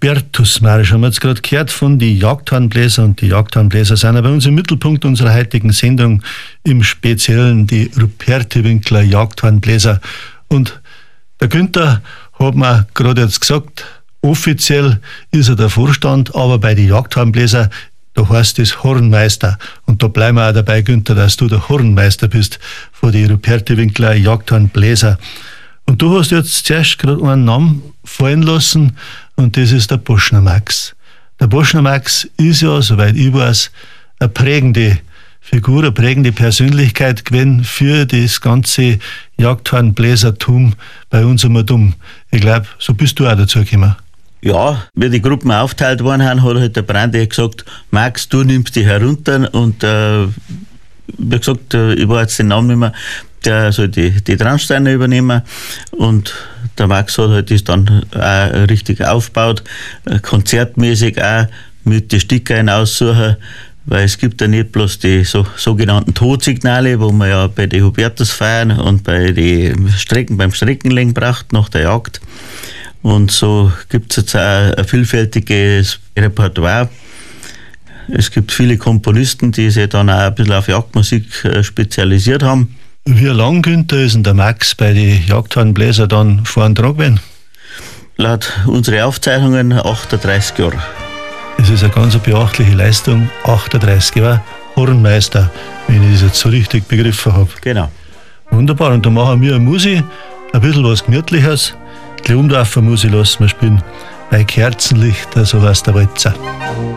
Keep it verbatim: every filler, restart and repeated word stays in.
Hubertusmarsch haben wir jetzt gerade gehört von den Jagdhornbläser, und die Jagdhornbläser sind ja bei uns im Mittelpunkt unserer heutigen Sendung, im Speziellen die Ruperti-Winkler Jagdhornbläser. Und der Günther hat mir gerade jetzt gesagt, offiziell ist er der Vorstand, aber bei den Jagdhornbläser, da heißt es Hornmeister. Und da bleiben wir auch dabei, Günther, dass du der Hornmeister bist von den Ruperti-Winkler Jagdhornbläser. Und du hast jetzt zuerst gerade einen Namen fallen lassen, und das ist der Boschner Max. Der Boschner Max ist ja, soweit ich weiß, eine prägende Figur, eine prägende Persönlichkeit gewesen für das ganze Jagdhornbläsertum bei uns um und um. Ich glaube, so bist du auch dazu gekommen. Ja, wie die Gruppen aufteilt worden haben, hat halt der Brandi gesagt, Max, du nimmst die herunter, und äh, wie gesagt, ich war jetzt den Namen nicht mehr, der soll die, die Traunsteine übernehmen, und der Max hat halt das dann auch richtig aufgebaut, konzertmäßig auch mit den Stickern aussuchen, weil es gibt ja nicht bloß die so, sogenannten Todsignale, wo man ja bei den Hubertusfeiern und bei den Strecken, beim Streckenlegen braucht nach der Jagd. Und so gibt es jetzt auch ein vielfältiges Repertoire. Es gibt viele Komponisten, die sich dann auch ein bisschen auf Jagdmusik spezialisiert haben. Wie lang, Günther, ist denn der Max bei den Jagdhornbläser dann vorn dran gewesen? Laut unseren Aufzeichnungen achtunddreißig Jahre. Das ist eine ganz beachtliche Leistung, achtunddreißig Jahre Hornmeister, wenn ich das jetzt so richtig begriffen habe. Genau. Wunderbar, und da machen wir eine Musik, ein bisschen was Gemütliches. Die Umdorfer Musik lassen wir spielen, bei Kerzenlicht, so heißt der Walzer.